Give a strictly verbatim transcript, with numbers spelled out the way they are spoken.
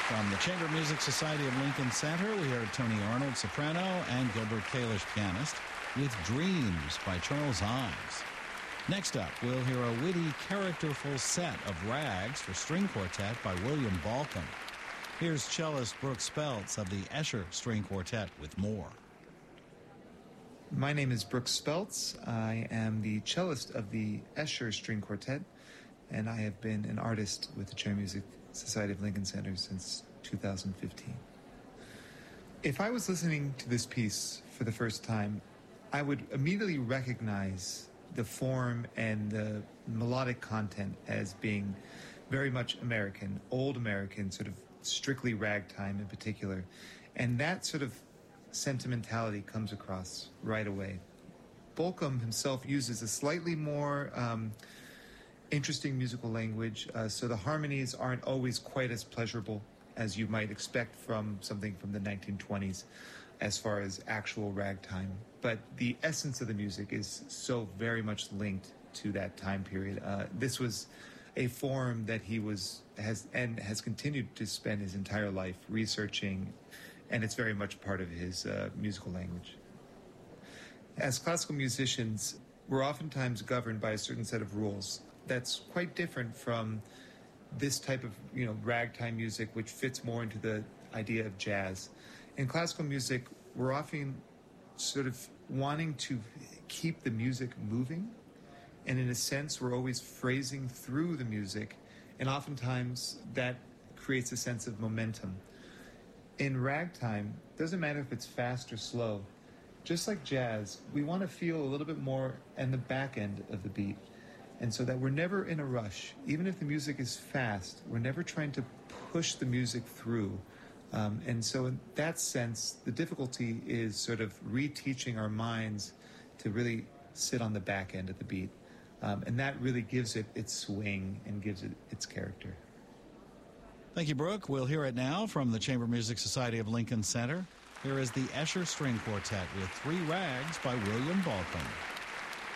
From the Chamber Music Society of Lincoln Center, we heard Tony Arnold, soprano, and Gilbert Kalish, pianist, with Dreams by Charles Ives. Next up, we'll hear a witty, characterful set of rags for string quartet by William Balcom. Here's cellist Brooke Speltz of the Escher String Quartet with more. My name is Brooke Speltz. I am the cellist of the Escher String Quartet, and I have been an artist with the Chamber Music Society of Lincoln Center since two thousand fifteen. If I was listening to this piece for the first time, I would immediately recognize the form and the melodic content as being very much American, old American, sort of strictly ragtime in particular. And that sort of sentimentality comes across right away. Balcom himself uses a slightly more um, interesting musical language, uh, so the harmonies aren't always quite as pleasurable as you might expect from something from the nineteen twenties as far as actual ragtime. But the essence of the music is so very much linked to that time period. Uh, this was a form that he was has and has continued to spend his entire life researching, and it's very much part of his uh, musical language. As classical musicians, we're oftentimes governed by a certain set of rules that's quite different from this type of, you know, ragtime music, which fits more into the idea of jazz. In classical music, we're often sort of wanting to keep the music moving, and in a sense, we're always phrasing through the music, and oftentimes that creates a sense of momentum. In ragtime, it doesn't matter if it's fast or slow. Just like jazz, we want to feel a little bit more in the back end of the beat, and so that we're never in a rush. Even if the music is fast, we're never trying to push the music through. Um, and so in that sense, the difficulty is sort of reteaching our minds to really sit on the back end of the beat. Um, and that really gives it its swing and gives it its character. Thank you, Brooke. We'll hear it now from the Chamber Music Society of Lincoln Center. Here is the Escher String Quartet with Three Rags by William Balcom.